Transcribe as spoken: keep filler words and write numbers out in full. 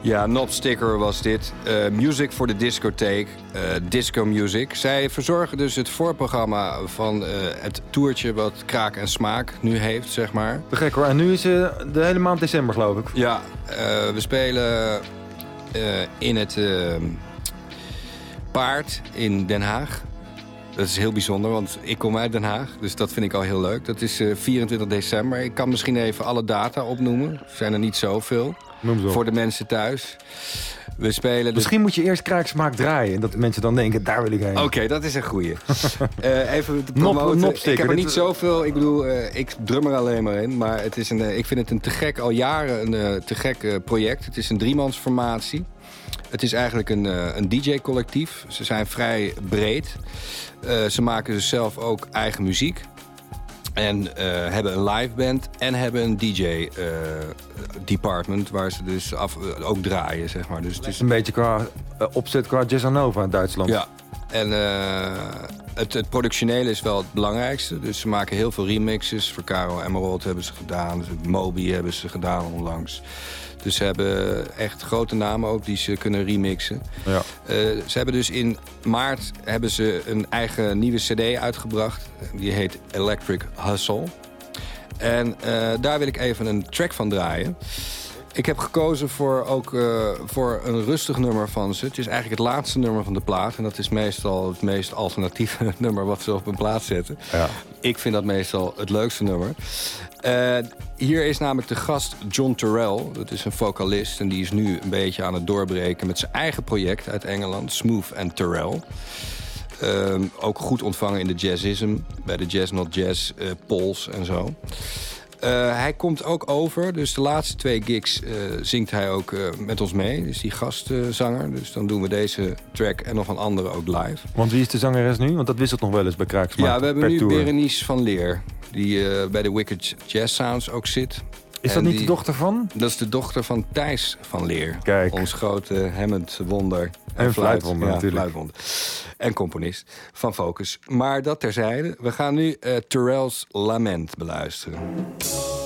Ja, Knobsticker was dit. Uh, music voor de discotheek. Uh, disco music. Zij verzorgen dus het voorprogramma van uh, het toertje wat Kraak en Smaak nu heeft, zeg maar. Te gek hoor. En nu is uh, de hele maand december, geloof ik. Ja, uh, we spelen uh, in het uh, Paard in Den Haag. Dat is heel bijzonder, want ik kom uit Den Haag. Dus dat vind ik al heel leuk. Dat is uh, vierentwintig december. Ik kan misschien even alle data opnoemen. Er zijn er niet zoveel. Noem ze op. Voor de mensen thuis. We spelen de... Misschien moet je eerst Kraak Smaak draaien. En dat mensen dan denken, daar wil ik heen. Oké, okay, dat is een goeie. uh, even te promoten. Nop, ik heb er niet dit... zoveel. Ik bedoel, uh, ik drum er alleen maar in. Maar het is een, uh, ik vind het een te gek, al jaren een uh, te gek uh, project. Het is een driemansformatie. Het is eigenlijk een, uh, een D J-collectief. Ze zijn vrij breed. Uh, ze maken dus zelf ook eigen muziek. En uh, hebben een live band en hebben een D J-department... Uh, waar ze dus af, uh, ook draaien, zeg maar. Dus het is een beetje qua uh, opzet qua Jazzanova in Duitsland. Ja, en uh, het, het productionele is wel het belangrijkste. Dus ze maken heel veel remixes. Voor Caro Emerald hebben ze gedaan. Moby hebben ze gedaan onlangs. Dus ze hebben echt grote namen ook die ze kunnen remixen. Ja. Uh, ze hebben dus in maart hebben ze een eigen nieuwe cd uitgebracht. Die heet Electric Hustle. En uh, daar wil ik even een track van draaien. Ik heb gekozen voor ook uh, voor een rustig nummer van ze. Het is eigenlijk het laatste nummer van de plaat. En dat is meestal het meest alternatieve nummer wat ze op een plaat zetten. Ja. Ik vind dat meestal het leukste nummer. Uh, hier is namelijk de gast John Turrell. Dat is een vocalist en die is nu een beetje aan het doorbreken... met zijn eigen project uit Engeland, Smooth and Turrell. Uh, ook goed ontvangen in de jazzism, bij de Jazz Not Jazz uh, polls en zo. Uh, hij komt ook over, dus de laatste twee gigs uh, zingt hij ook uh, met ons mee. Dus die gastzanger. Uh, dus dan doen we deze track en nog een andere ook live. Want wie is de zangeres nu? Want dat wisselt nog wel eens bij Kraak Smaak. Ja, we hebben nu tour. Berenice van Leer. Die uh, bij de Wicked Jazz Sounds ook zit. Is dat en niet die, de dochter van? Dat is de dochter van Thijs van Leer. Kijk. Ons grote Hammond-wonder. En, en fluitwonder ja, natuurlijk. Fluitwonder. En componist van Focus. Maar dat terzijde. We gaan nu uh, Turrell's Lament beluisteren.